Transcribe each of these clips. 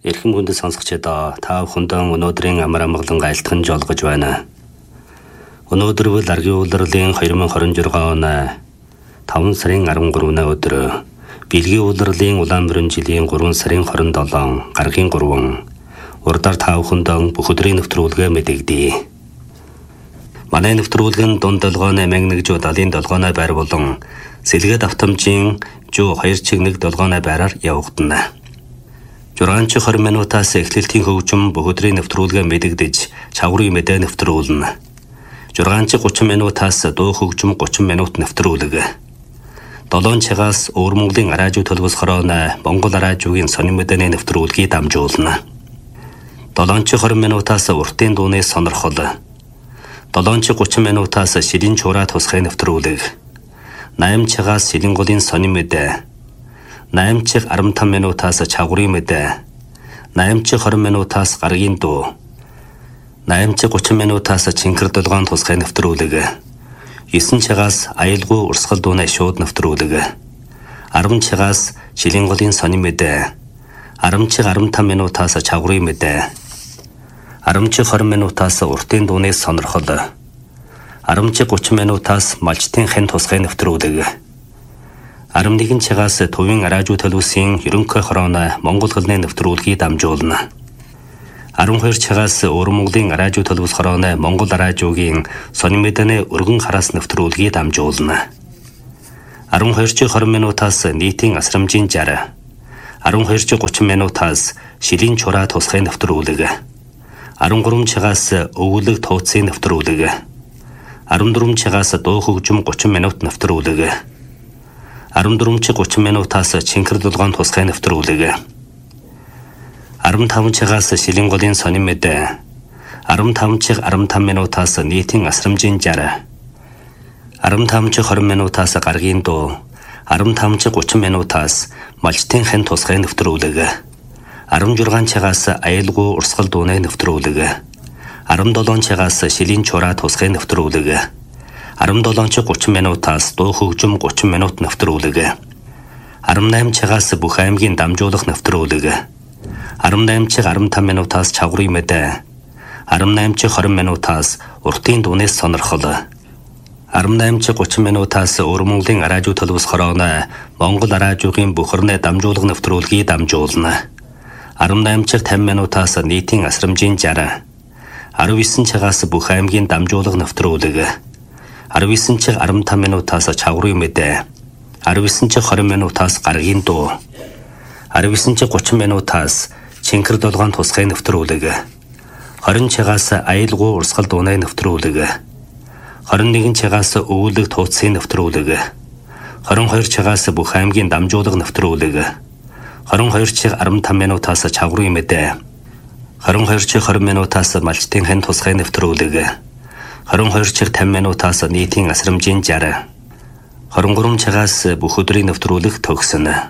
Эрхэм хүндэт сонсогчдоо та бүхэндээ өнөөдрийн амар амгалан айлтган жолгож байна. Өнөөдөр бол Аргийн улирлын 2026 оны 5 сарын 13-ны өдөр Бэлгийн улирлын Улаанбаатар жилийн 3 сарын 27 гаргийн 3 урдаар та бүхэндээ бүх өдрийн нэвтрүүлгээ мэдэгдэе. Манай нэвтрүүлгэн дунд долгооны 1177 байр болон сэлгээд автомжийн 2 долгооны байраар явагдана. 6-20 минутаас эхлэлтийн хөгжим бүх өдрийн нэвтрүүлгээ мэдэгдэж чаврын мэдээ нэвтрүүлнэ. 6-30 минутаас дуу хөгжим 30 минут нэвтрүүлэг. 7 цагаас Өвөр Монголын радио төлөвлөс хорооны Монгол радиогийн сонин мэдээний нэвтрүүлгийг дамжуулна. 7-20 минутаас уртын дууны сонирхол. 7-30 минутаас ширийн чураа тусгай нэвтрүүлэг. 8 цагаас шилэн голын сонин мэдээ. 8-15 минутаас чаврын мэдээ. 8-20 минутаас гаргийн дуу. 8-30 минутаас чинкэр долгоон тусгай нэвтрүүлэг. 9 цагаас аюулгүй урсгал дууны шууд нэвтрүүлэг. 10 цагаас шилэн голын сонин мэдээ. 10-15 минутаас чаврын мэдээ. 10-20 минутаас уртын дууны сонирхол. 10-30 минутаас малчтын хэн тусгай нэвтрүүлэг. 11 цагаас төвийн радио төлөвлөсийн ерөнхий хорооны Монгол хэлний нэвтрүүлгийг дамжуулна. 12 цагаас Өвөр Монголын радио төлөвлөс хорооны Монгол радиогийн сонин мэдээний өргөн хараас нэвтрүүлгийг дамжуулна. 12-20 минутаас нийтийн асрамжийн 60. 12-30 минутаас шилийн чураа тусгай нэвтрүүлэг. 13 цагаас өвгөлөг тууцын нэвтрүүлэг. 14 цагаас дуу хөгжим 30 минут нэвтрүүлэг. 14-30 минутаас чинкэр долгоон тусгай нэвтрүүлэг. 15 цагаас шилэн голын сонин мэдээ. 15-15 минутаас нийтийн асрамжийн 60. 15-20 минутаас гаргийн дуу. 15-30 минутаас малчтын хэн тусгай нэвтрүүлэг. 16 цагаас аюулгүй урсгал дууны нэвтрүүлэг. 17 цагаас шилийн чураа тусгай нэвтрүүлэг. 17-30 минутаас дуу хөгжим 30 минут нэвтрүүлэг. 18 цагаас бүх аймгийн дамжуулах нэвтрүүлэг. 18-15 минутаас чаврын мэдээ. 18-20 минутаас уртын дууны сонирхол. 18-30 минутаас Өвөр Монголын радио төлөвлөс хорооны Монгол радиогийн бүхэрнээ дамжуулах нэвтрүүлгийг дамжуулна. 18-50 минутаас нийтийн асрамжийн 60. 19 цагаас бүх аймгийн дамжуулах нэвтрүүлэг. 19-15 минутаас чаврын мэдээ. 19-20 минутаас гаргийн дуу. 19-30 минутаас чинкэр долгоон тусгай нэвтрүүлэг. 20 цагаас аюулгүй урсгал дууны нэвтрүүлэг. 21 цагаас өвгөлөг тууцын нэвтрүүлэг. 22 цагаас бүх аймгийн дамжуулах нэвтрүүлэг. 22-15 минутаас чаврын мэдээ. 22-20 минутаас малчтын хэн тусгай нэвтрүүлэг. 22-50 минутаас нийтийн асрамжийн 60. 23 цагаас бүх өдрийн нэвтрүүлэг төгснө.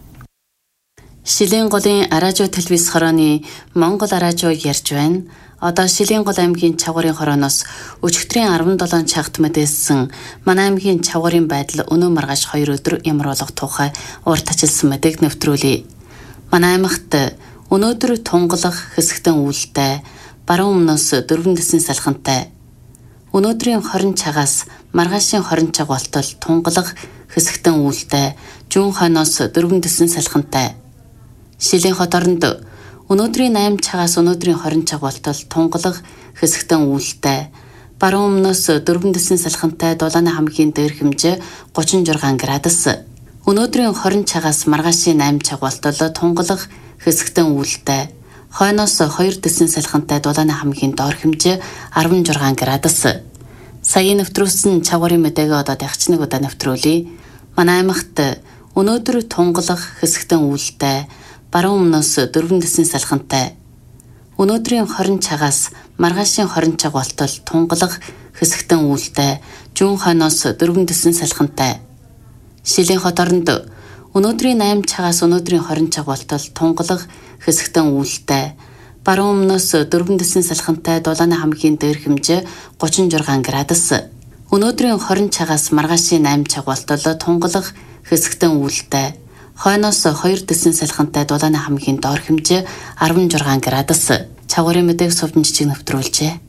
Шилэн голын радио телевиз хорооны Монгол радио ярьж байна. Одоо Шилэн гол аймгийн Чавгарын хорооноос өчигдрийн 17 цагт мэдээлсэн манай аймгийн Чавгарын байдал өнөө маргааш 2 өдөр ямар болох тухай урт ажилласан мэдээг нэвтрүүлье. Манай аймагт өнөөдөр тунгалах хэсэгтэн үүлтэй, баруун өмнөөс 4 дэсний салхинтай. Өнөөдрийн 20 цагаас маргаашийн 20 цаг болтол тунгалах хэсэгтэн үүлтэй, зүүн хойноос 4 дэсний салхинтай. Шилэн хот оронд өнөөдрийн 8 цагаас өнөөдрийн 20 цаг болтол тунгалах хэсэгтэн үүлтэй, баруун өмнөөс 4 дэсний салхинтай дулааны хамгийн дээр хэмжээ 36 градус. Өнөөдрийн 20 цагаас маргаашийн 8 цаг болтол тунгалах хэсэгтэн үүлтэй, хойноос 2 дэсний салхинтай дулааны хамгийн доор хэмжээ 16 градус. Саяын нэвтрүүлсэн чавгарын мэдээгээ одоо дахиж нэг удаа нэвтрүүлье. Манай аймагт өнөөдөр тунгалах хэсэгтэн үүлтэй, баруун өмнөөс 4 дэсний салхинтай. Өнөөдрийн 20 цагаас маргаашийн 20 цаг болтол тунгалах хэсэгтэн үүлтэй, зүүн хойноос 4 дэсний салхинтай. Шилэн хот оронд өнөөдрийн 8 цагаас өнөөдрийн 20 цаг болтол тунгалах хэсэгтэн үүлтэй, баруун өмнөөс 4 дэсний салхинтай дулааны хамгийн дээр хэмжээ 36 градус. Өнөөдрийн 20 цагаас маргаашийн 8 цаг болтол тунгалах хэсэгтэн үүлтэй, Хойноос 2 дэсэн салхинтай дулааны хамгийн доор хэмжээ 16 градус. Чагуурын мэдээг Сувдан жижиг нэвтрүүлжээ.